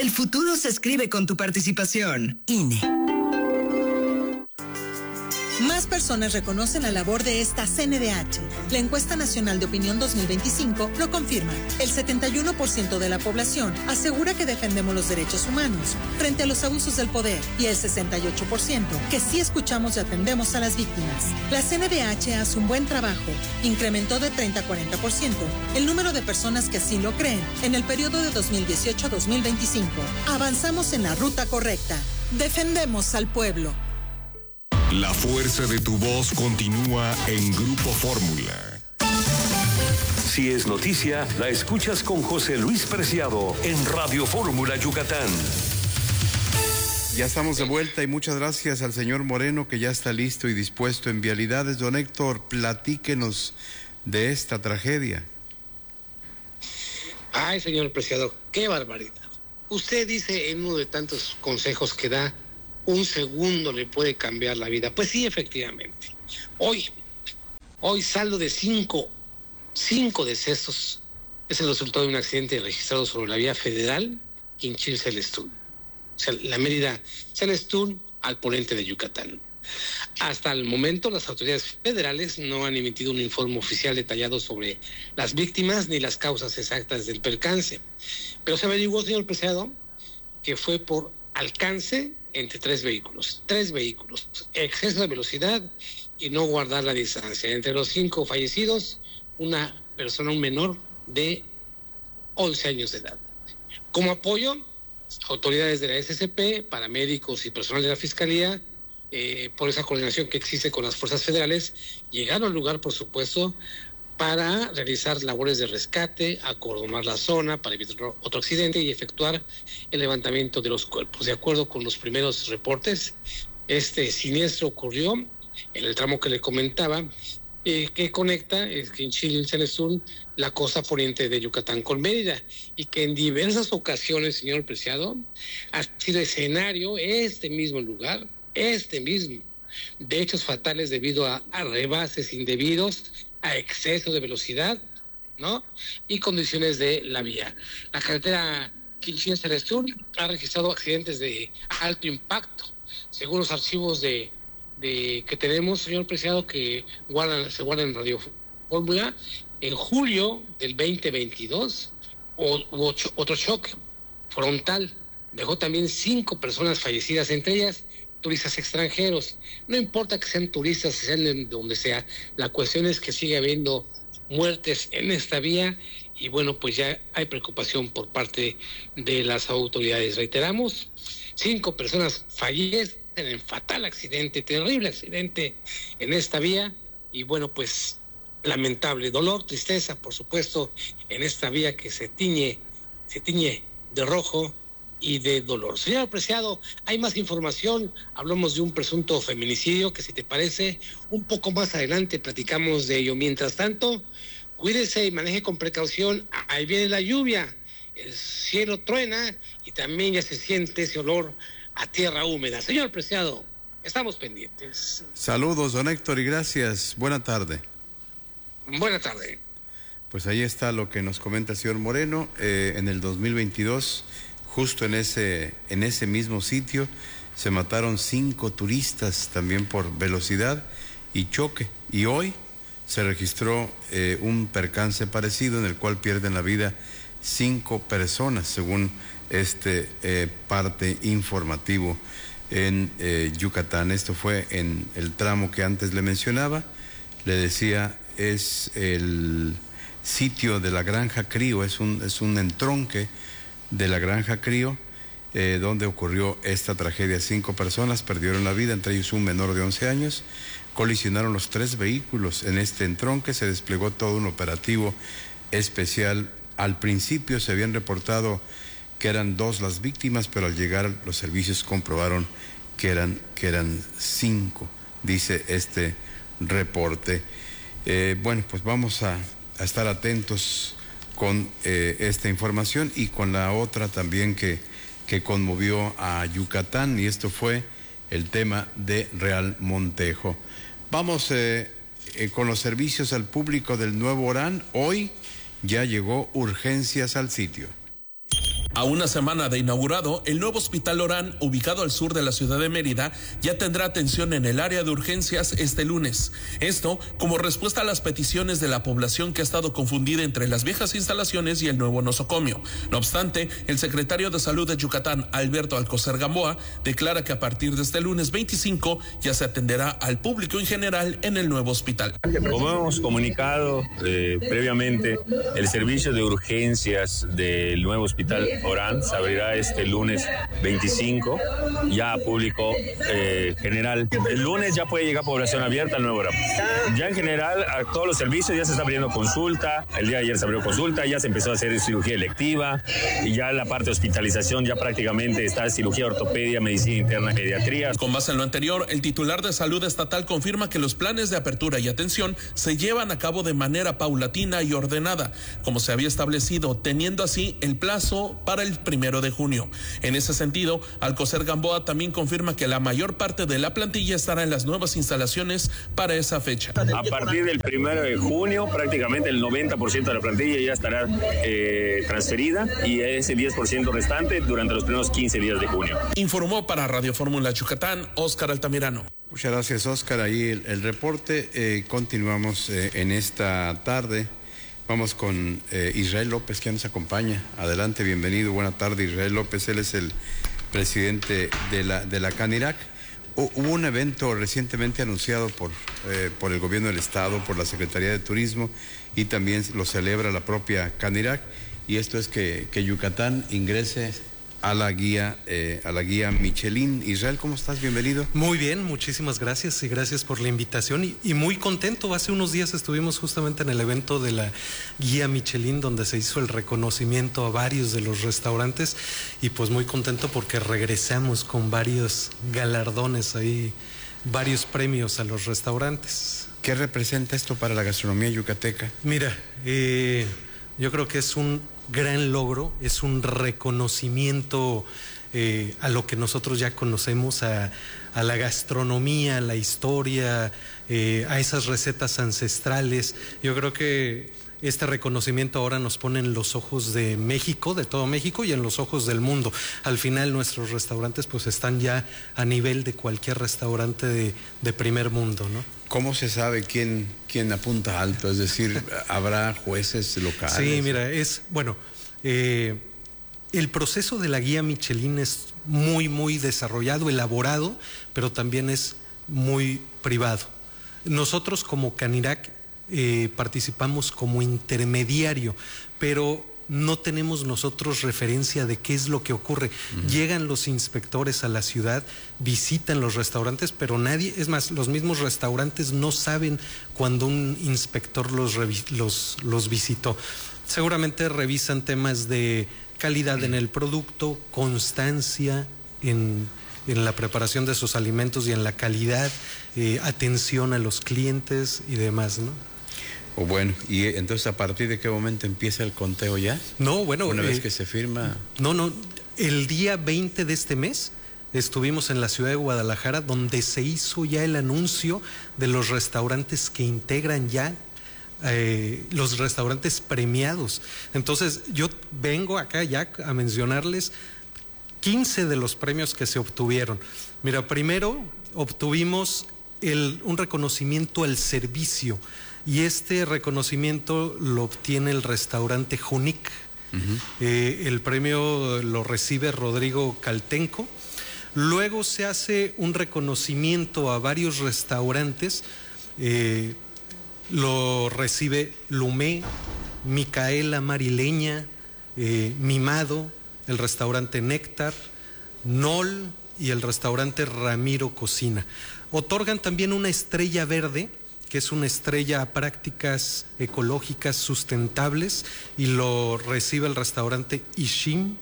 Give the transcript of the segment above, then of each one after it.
El futuro se escribe con tu participación. INE. Más personas reconocen la labor de esta CNDH. La encuesta nacional de opinión 2025 lo confirma. El 71% de la población asegura que defendemos los derechos humanos frente a los abusos del poder y el 68% que sí escuchamos y atendemos a las víctimas. La CNDH hace un buen trabajo. Incrementó de 30 a 40% el número de personas que sí lo creen en el periodo de 2018 a 2025. Avanzamos en la ruta correcta. Defendemos al pueblo. La fuerza de tu voz continúa en Grupo Fórmula. Si es noticia, la escuchas con José Luis Preciado en Radio Fórmula Yucatán. Ya estamos de vuelta y muchas gracias al señor Moreno que ya está listo y dispuesto en vialidades. Don Héctor, platíquenos de esta tragedia. Ay, señor Preciado, qué barbaridad. Usted dice en uno de tantos consejos que da, un segundo le puede cambiar la vida. Pues sí, efectivamente. Hoy saldo de cinco decesos es el resultado de un accidente registrado sobre la vía federal Quinchil-Celestún. O sea, la Mérida Celestún al poniente de Yucatán. Hasta el momento las autoridades federales no han emitido un informe oficial detallado sobre las víctimas ni las causas exactas del percance. Pero se averiguó, señor Preciado, que fue por alcance entre tres vehículos, exceso de velocidad y no guardar la distancia. Entre los 5 fallecidos, una persona, un menor de 11 años de edad. Como apoyo, autoridades de la SCP, paramédicos y personal de la Fiscalía, por esa coordinación que existe con las fuerzas federales, llegaron al lugar, por supuesto, para realizar labores de rescate, acordonar la zona para evitar otro accidente y efectuar el levantamiento de los cuerpos. De acuerdo con los primeros reportes, este siniestro ocurrió en el tramo que le comentaba, que conecta Quinchil-Celestún, la costa poniente de Yucatán con Mérida, y que en diversas ocasiones, señor Preciado, ha sido escenario este mismo lugar, de hechos fatales debido a rebases indebidos, a exceso de velocidad, ¿no? Y condiciones de la vía. La carretera Quinchil-Celestún ha registrado accidentes de alto impacto. Según los archivos que tenemos, señor Preciado, que se guardan en Radio Fórmula, en julio del 2022 hubo otro choque frontal. Dejó también 5 personas fallecidas, entre ellas turistas extranjeros. No importa que sean turistas, sean de donde sea, la cuestión es que sigue habiendo muertes en esta vía y bueno, pues ya hay preocupación por parte de las autoridades. Reiteramos, 5 personas fallecen en fatal accidente, terrible accidente en esta vía y bueno, pues lamentable, dolor, tristeza, por supuesto, en esta vía que se tiñe de rojo y de dolor. Señor Preciado, hay más información, hablamos de un presunto feminicidio que, si te parece, un poco más adelante platicamos de ello. Mientras tanto, cuídese y maneje con precaución, ahí viene la lluvia, el cielo truena y también ya se siente ese olor a tierra húmeda. Señor Preciado, estamos pendientes. Saludos, don Héctor, y gracias. Buena tarde. Buena tarde. Pues ahí está lo que nos comenta el señor Moreno. En el 2022, justo en ese mismo sitio, se mataron 5 turistas también por velocidad y choque. Y hoy se registró un percance parecido en el cual pierden la vida 5 personas, según este parte informativo en Yucatán. Esto fue en el tramo que antes le mencionaba. Le decía, es el sitio de la Granja Crío, es un entronque de la Granja Crío, donde ocurrió esta tragedia. 5 personas perdieron la vida, entre ellos un menor de 11 años. Colisionaron los 3 vehículos en este entronque. Se desplegó todo un operativo especial. Al principio se habían reportado que eran 2 las víctimas, pero al llegar los servicios comprobaron que eran 5, dice este reporte. Bueno, pues vamos a estar atentos con esta información y con la otra también que conmovió a Yucatán, y esto fue el tema de Real Montejo. Vamos con los servicios al público del Nuevo Orán. Hoy ya llegó urgencias al sitio. A una semana de inaugurado, el nuevo Hospital Orán, ubicado al sur de la ciudad de Mérida, ya tendrá atención en el área de urgencias este lunes. Esto como respuesta a las peticiones de la población que ha estado confundida entre las viejas instalaciones y el nuevo nosocomio. No obstante, el secretario de Salud de Yucatán, Alberto Alcocer Gamboa, declara que a partir de este lunes 25 ya se atenderá al público en general en el nuevo hospital. Como hemos comunicado previamente, el servicio de urgencias del nuevo Hospital Orán se abrirá este lunes 25, ya a público general. El lunes ya puede llegar población abierta al nuevo Orán. Ya en general a todos los servicios ya se está abriendo consulta, el día de ayer se abrió consulta, ya se empezó a hacer cirugía electiva y ya la parte de hospitalización ya prácticamente está cirugía, ortopedia, medicina interna, pediatría. Con base en lo anterior, el titular de Salud Estatal confirma que los planes de apertura y atención se llevan a cabo de manera paulatina y ordenada, como se había establecido, teniendo así el plazo para el 1 de junio. En ese sentido, Alcocer Gamboa también confirma que la mayor parte de la plantilla estará en las nuevas instalaciones para esa fecha. A partir del 1 de junio, prácticamente el 90% de la plantilla ya estará transferida y ese 10% restante durante los primeros 15 días de junio. Informó para Radio Fórmula Yucatán, Óscar Altamirano. Muchas gracias, Óscar. Ahí el reporte. Continuamos en esta tarde. Vamos con Israel López, que nos acompaña. Adelante, bienvenido. Buena tarde, Israel López. Él es el presidente de la Canirac. Hubo un evento recientemente anunciado por el gobierno del estado, por la Secretaría de Turismo, y también lo celebra la propia Canirac, y esto es que Yucatán ingrese a la guía Michelin. Israel, ¿cómo estás? Bienvenido. Muy bien, muchísimas gracias y gracias por la invitación y muy contento. Hace unos días estuvimos justamente en el evento de la guía Michelin, donde se hizo el reconocimiento a varios de los restaurantes, y pues muy contento porque regresamos con varios galardones ahí, varios premios a los restaurantes. ¿Qué representa esto para la gastronomía yucateca? Mira, yo creo que es un gran logro, es un reconocimiento a lo que nosotros ya conocemos, a la gastronomía, a la historia, a esas recetas ancestrales. Yo creo que este reconocimiento ahora nos pone en los ojos de México, de todo México, y en los ojos del mundo. Al final nuestros restaurantes pues están ya a nivel de cualquier restaurante de primer mundo, ¿no? ¿Cómo se sabe quién apunta alto? Es decir, ¿habrá jueces locales? Sí, mira, el proceso de la guía Michelin es muy desarrollado, elaborado, pero también es muy privado. Nosotros como Canirac participamos como intermediario, pero no tenemos nosotros referencia de qué es lo que ocurre. Llegan los inspectores a la ciudad, visitan los restaurantes, pero nadie, es más, los mismos restaurantes no saben cuando un inspector los visitó. Seguramente revisan temas de calidad en el producto, constancia en la preparación de sus alimentos y en la calidad, atención a los clientes y demás, ¿no? O bueno, y entonces ¿a partir de qué momento empieza el conteo ya? No, bueno, una vez que se firma. No, el día 20 de este mes estuvimos en la ciudad de Guadalajara, donde se hizo ya el anuncio de los restaurantes que integran ya los restaurantes premiados. Entonces yo vengo acá ya a mencionarles 15 de los premios que se obtuvieron. Mira, primero obtuvimos un reconocimiento al servicio, y este reconocimiento lo obtiene el restaurante Junic. El premio lo recibe Rodrigo Caltenco. Luego se hace un reconocimiento a varios restaurantes, lo recibe Lumé, Micaela Marileña, Mimado, el restaurante Néctar, Nol y el restaurante Ramiro Cocina. Otorgan también una estrella verde, que es una estrella a prácticas ecológicas sustentables, y lo recibe el restaurante Ishim.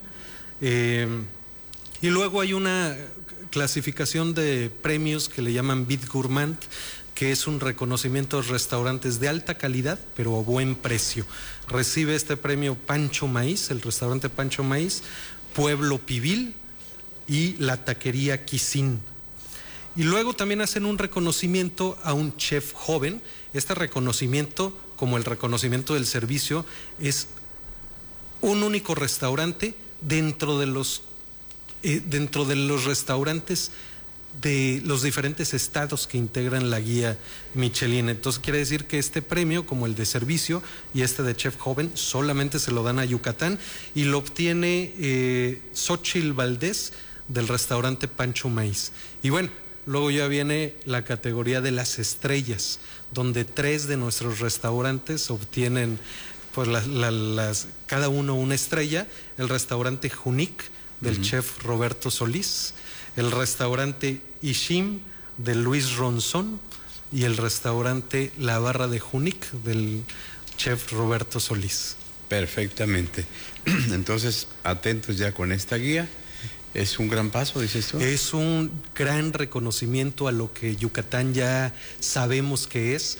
Y luego hay una clasificación de premios que le llaman Bit Gourmand, que es un reconocimiento de restaurantes de alta calidad, pero a buen precio. Recibe este premio Pancho Maíz, el restaurante Pancho Maíz, Pueblo Pibil y la taquería Quisín. Y luego también hacen un reconocimiento a un chef joven. Este reconocimiento, como el reconocimiento del servicio, es un único restaurante dentro de los restaurantes de los diferentes estados que integran la guía Michelin. Entonces quiere decir que este premio, como el de servicio y este de chef joven, solamente se lo dan a Yucatán, y lo obtiene Xochitl Valdés del restaurante Pancho Maíz. Y bueno, luego ya viene la categoría de las estrellas, donde 3 de nuestros restaurantes obtienen pues cada uno una estrella. El restaurante Junik del chef Roberto Solís, el restaurante Ishim de Luis Ronzón y el restaurante La Barra de Junik del chef Roberto Solís. Perfectamente. Entonces, atentos ya con esta guía. ¿Es un gran paso, dices tú? Es un gran reconocimiento a lo que Yucatán ya sabemos que es.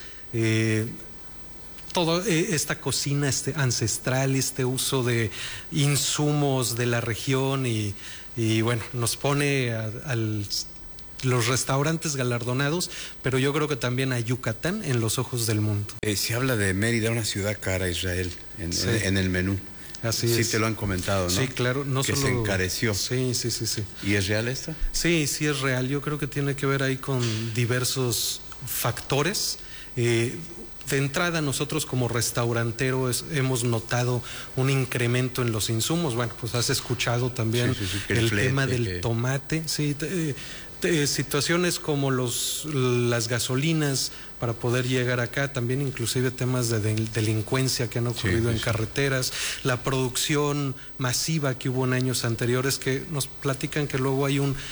Toda esta cocina ancestral, este uso de insumos de la región y bueno, nos pone a los restaurantes galardonados, pero yo creo que también a Yucatán en los ojos del mundo. Se habla de Mérida, una ciudad cara, Israel, en el menú. Así es. Sí te lo han comentado, ¿no? Sí, claro. No que solo... se encareció. Sí. ¿Y es real esto? Sí, es real. Yo creo que tiene que ver ahí con diversos factores. De entrada, nosotros como restauranteros hemos notado un incremento en los insumos. Bueno, pues has escuchado también el tema del tomate. Sí, situaciones como las gasolinas para poder llegar acá, también inclusive temas de delincuencia que han ocurrido en carreteras, la producción masiva que hubo en años anteriores, que nos platican que luego hay un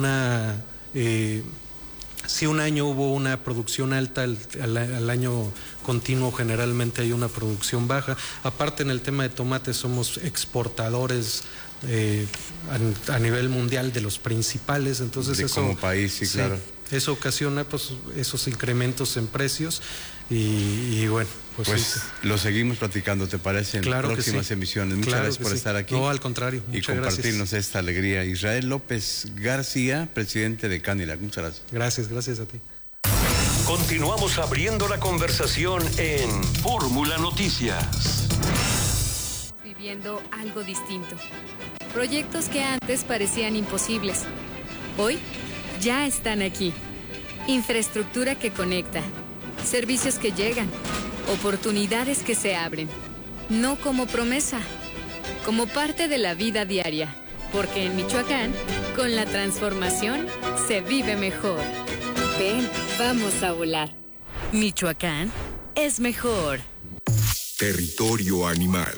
año hubo una producción alta, al año continuo generalmente hay una producción baja. Aparte, en el tema de tomate somos exportadores a nivel mundial de los principales, entonces eso como país, sí, claro. Eso ocasiona pues esos incrementos en precios y bueno, pues lo seguimos platicando, ¿te parece? En próximas emisiones. Muchas gracias por estar aquí. No, al contrario. Y compartirnos esta alegría. Israel López García, presidente de Canirac. Muchas gracias. Gracias a ti. Continuamos abriendo la conversación en Fórmula Noticias. Viviendo algo distinto. Proyectos que antes parecían imposibles. Hoy ya están aquí. Infraestructura que conecta. Servicios que llegan. Oportunidades que se abren. No como promesa, como parte de la vida diaria. Porque en Michoacán, con la transformación, se vive mejor. Ven, vamos a volar. Michoacán es mejor. Territorio animal.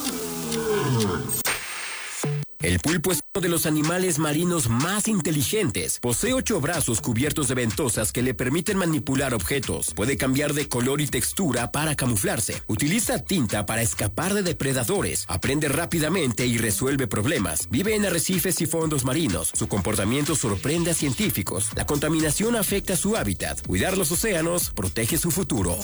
El pulpo es uno de los animales marinos más inteligentes. Posee 8 brazos cubiertos de ventosas que le permiten manipular objetos. Puede cambiar de color y textura para camuflarse. Utiliza tinta para escapar de depredadores. Aprende rápidamente y resuelve problemas. Vive en arrecifes y fondos marinos. Su comportamiento sorprende a científicos. La contaminación afecta su hábitat. Cuidar los océanos protege su futuro.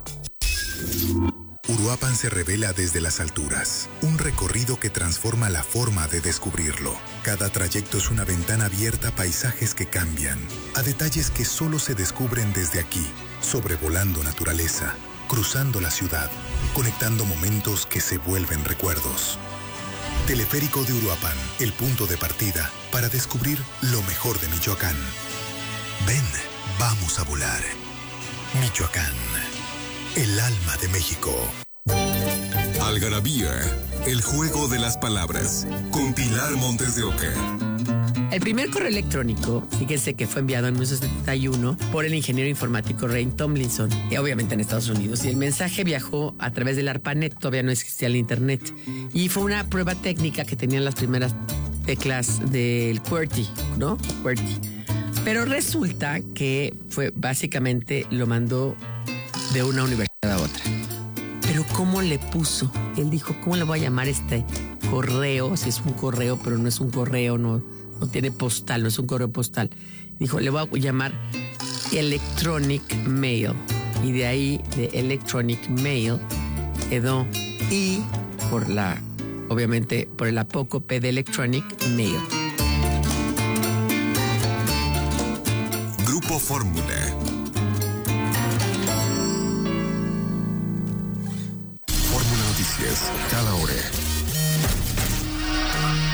Uruapan se revela desde las alturas, un recorrido que transforma la forma de descubrirlo. Cada trayecto es una ventana abierta a paisajes que cambian, a detalles que solo se descubren desde aquí, sobrevolando naturaleza, cruzando la ciudad, conectando momentos que se vuelven recuerdos. Teleférico de Uruapan, el punto de partida para descubrir lo mejor de Michoacán. Ven, vamos a volar. Michoacán. El alma de México. Algarabía, el juego de las palabras, con Pilar Montes de Oca. El primer correo electrónico, fíjense que fue enviado en 1971 por el ingeniero informático Ray Tomlinson, obviamente en Estados Unidos, y el mensaje viajó a través del ARPANET, todavía no existía el internet, y fue una prueba técnica que tenían las primeras teclas del QWERTY, ¿no? QWERTY. Pero resulta que fue básicamente lo mandó de una universidad a otra. Pero ¿cómo le puso? Él dijo, ¿cómo le voy a llamar este correo? Si es un correo, pero no es un correo, no tiene postal, no es un correo postal. Dijo, le voy a llamar Electronic Mail. Y de ahí, de Electronic Mail, quedó I obviamente, por el apócope de Electronic Mail. Grupo Fórmula. Cada hora.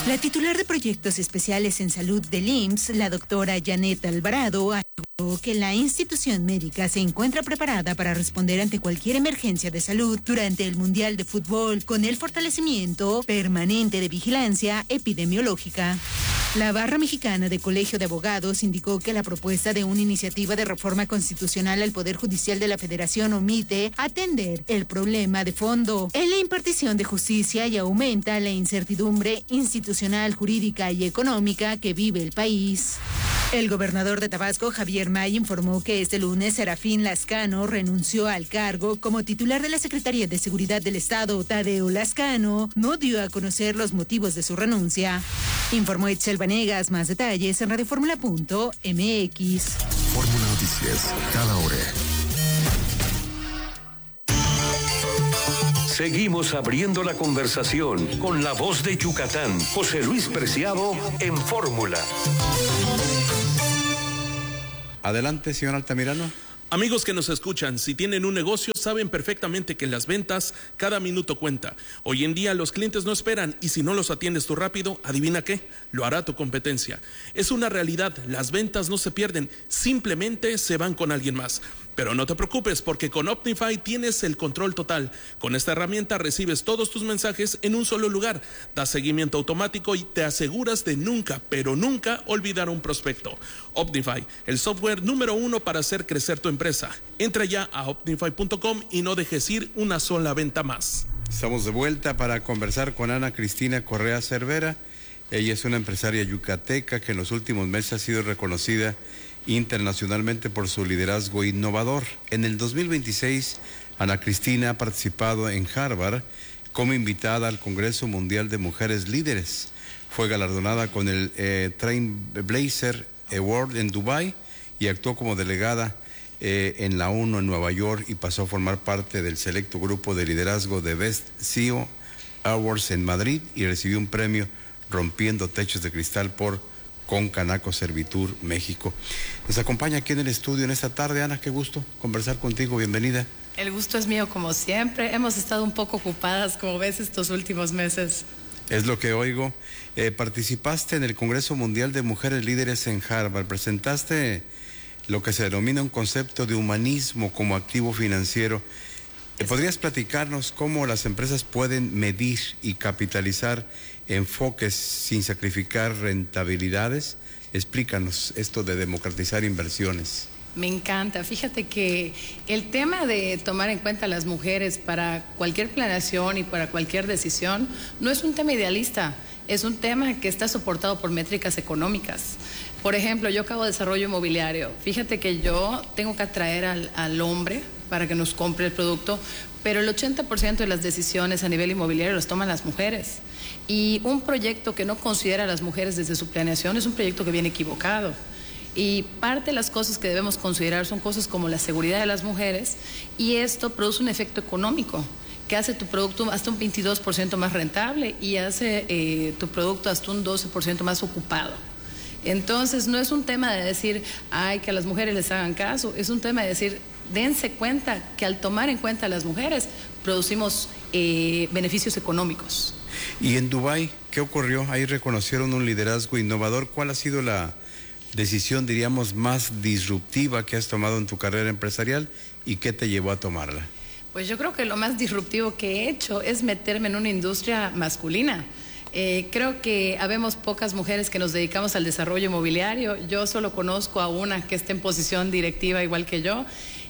La titular de Proyectos Especiales en Salud del IMSS, la doctora Janet Alvarado, aseguró que la institución médica se encuentra preparada para responder ante cualquier emergencia de salud durante el Mundial de Fútbol con el fortalecimiento permanente de vigilancia epidemiológica. La Barra Mexicana de Colegio de Abogados indicó que la propuesta de una iniciativa de reforma constitucional al Poder Judicial de la Federación omite atender el problema de fondo en la impartición de justicia y aumenta la incertidumbre institucional, jurídica y económica que vive el país. El gobernador de Tabasco, Javier May, informó que este lunes Serafín Lascano renunció al cargo como titular de la Secretaría de Seguridad del Estado. Tadeo Lascano no dio a conocer los motivos de su renuncia. Informó Itzel Vanegas. Más detalles en radioformula.mx. Fórmula Noticias, cada hora. Seguimos abriendo la conversación con la voz de Yucatán, José Luis Preciado, en Fórmula. Adelante, señor Altamirano. Amigos que nos escuchan, si tienen un negocio, saben perfectamente que en las ventas cada minuto cuenta. Hoy en día los clientes no esperan y si no los atiendes tú rápido, adivina qué, lo hará tu competencia. Es una realidad, las ventas no se pierden, simplemente se van con alguien más. Pero no te preocupes porque con Opnify tienes el control total. Con esta herramienta recibes todos tus mensajes en un solo lugar, das seguimiento automático y te aseguras de nunca, pero nunca olvidar un prospecto. Opnify, el software número 1 para hacer crecer tu empresa. Entra ya a opnify.com y no dejes ir una sola venta más. Estamos de vuelta para conversar con Ana Cristina Correa Cervera. Ella es una empresaria yucateca que en los últimos meses ha sido reconocida internacionalmente por su liderazgo innovador. En el 2026, Ana Cristina ha participado en Harvard como invitada al Congreso Mundial de Mujeres Líderes. Fue galardonada con el Trailblazer Award en Dubái y actuó como delegada en la ONU en Nueva York y pasó a formar parte del selecto grupo de liderazgo de Best CEO Awards en Madrid y recibió un premio Rompiendo Techos de Cristal por Concanaco Servitur México. Nos acompaña aquí en el estudio en esta tarde. Ana, qué gusto conversar contigo, bienvenida. El gusto es mío como siempre. Hemos estado un poco ocupadas, como ves, estos últimos meses. Es lo que oigo. Participaste en el Congreso Mundial de Mujeres Líderes en Harvard. Presentaste lo que se denomina un concepto de humanismo como activo financiero. ¿Podrías platicarnos cómo las empresas pueden medir y capitalizar enfoques sin sacrificar rentabilidades? Explícanos esto de democratizar inversiones. Me encanta. Fíjate que el tema de tomar en cuenta a las mujeres para cualquier planeación y para cualquier decisión no es un tema idealista, es un tema que está soportado por métricas económicas. Por ejemplo, yo acabo de desarrollo inmobiliario. Fíjate que yo tengo que atraer al hombre para que nos compre el producto, pero el 80% de las decisiones a nivel inmobiliario las toman las mujeres. Y un proyecto que no considera a las mujeres desde su planeación es un proyecto que viene equivocado. Y parte de las cosas que debemos considerar son cosas como la seguridad de las mujeres, y esto produce un efecto económico que hace tu producto hasta un 22% más rentable y hace tu producto hasta un 12% más ocupado. Entonces no es un tema de decir, ay, que a las mujeres les hagan caso, es un tema de decir, dense cuenta que al tomar en cuenta a las mujeres producimos beneficios económicos. Y en Dubái, ¿qué ocurrió? Ahí reconocieron un liderazgo innovador. ¿Cuál ha sido la decisión, diríamos, más disruptiva que has tomado en tu carrera empresarial y qué te llevó a tomarla? Pues yo creo que lo más disruptivo que he hecho es meterme en una industria masculina. Creo que habemos pocas mujeres que nos dedicamos al desarrollo inmobiliario. Yo solo conozco a una que está en posición directiva igual que yo.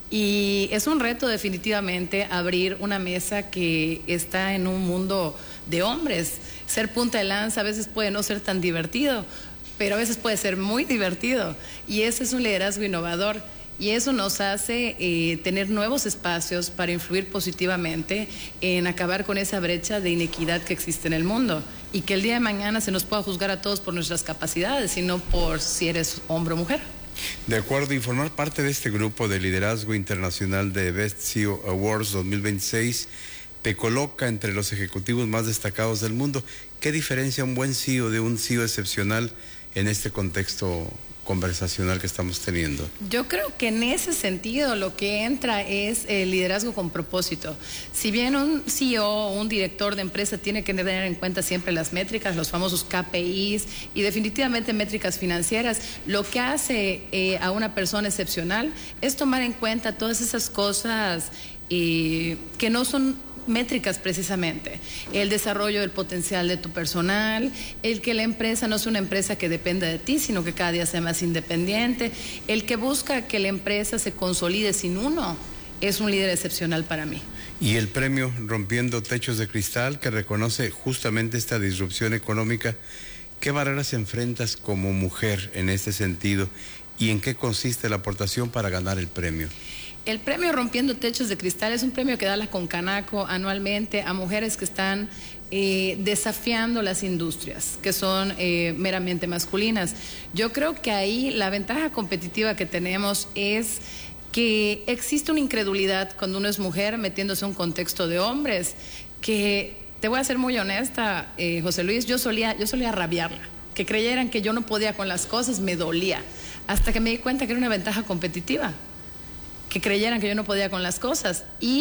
Y es un reto definitivamente abrir una mesa que está en un mundo de hombres. Ser punta de lanza a veces puede no ser tan divertido, pero a veces puede ser muy divertido. Y ese es un liderazgo innovador. Y eso nos hace tener nuevos espacios para influir positivamente en acabar con esa brecha de inequidad que existe en el mundo. Y que el día de mañana se nos pueda juzgar a todos por nuestras capacidades y no por si eres hombre o mujer. De acuerdo, y formar parte de este grupo de liderazgo internacional de Best CEO Awards 2026 te coloca entre los ejecutivos más destacados del mundo. ¿Qué diferencia un buen CEO de un CEO excepcional en este contexto conversacional que estamos teniendo? Yo creo que en ese sentido lo que entra es el liderazgo con propósito. Si bien un CEO o un director de empresa tiene que tener en cuenta siempre las métricas, los famosos KPIs y definitivamente métricas financieras, lo que hace a una persona excepcional es tomar en cuenta todas esas cosas que no son métricas precisamente, el desarrollo del potencial de tu personal, el que la empresa no sea una empresa que dependa de ti, sino que cada día sea más independiente, el que busca que la empresa se consolide sin uno, es un líder excepcional para mí. Y el premio Rompiendo Techos de Cristal, que reconoce justamente esta disrupción económica, ¿qué barreras enfrentas como mujer en este sentido y en qué consiste la aportación para ganar el premio? El premio Rompiendo Techos de Cristal es un premio que da la Concanaco anualmente a mujeres que están desafiando las industrias, que son meramente masculinas. Yo creo que ahí la ventaja competitiva que tenemos es que existe una incredulidad cuando uno es mujer metiéndose en un contexto de hombres, que te voy a ser muy honesta, José Luis, yo solía rabiarla, que creyeran que yo no podía con las cosas, me dolía, hasta que me di cuenta que era una ventaja competitiva, que creyeran que yo no podía con las cosas. Y